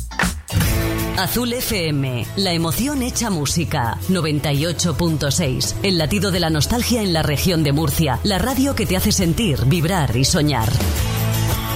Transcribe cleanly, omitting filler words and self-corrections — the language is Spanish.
Azul FM, la emoción hecha música. 98.6, el latido de la nostalgia en la región de Murcia. La radio que te hace sentir, vibrar y soñar.